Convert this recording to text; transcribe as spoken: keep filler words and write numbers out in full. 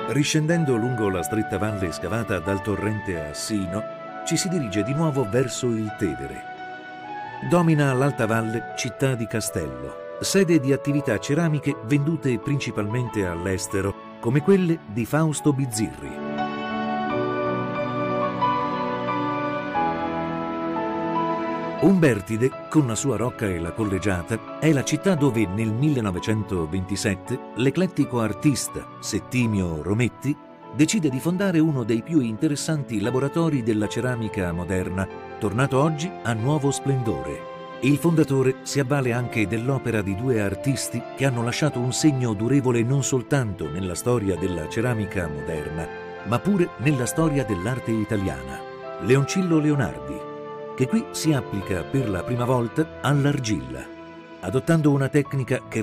Riscendendo lungo la stretta valle scavata dal torrente Assino, ci si dirige di nuovo verso il Tevere. Domina l'Alta Valle città di Castello, sede di attività ceramiche vendute principalmente all'estero, come quelle di Fausto Bizzirri. Umbertide, con la sua Rocca e la Collegiata, è la città dove nel millenovecentoventisette l'eclettico artista Settimio Rometti decide di fondare uno dei più interessanti laboratori della ceramica moderna, tornato oggi a nuovo splendore. Il fondatore si avvale anche dell'opera di due artisti che hanno lasciato un segno durevole non soltanto nella storia della ceramica moderna, ma pure nella storia dell'arte italiana: Leoncillo Leonardi, che qui si applica per la prima volta all'argilla, adottando una tecnica che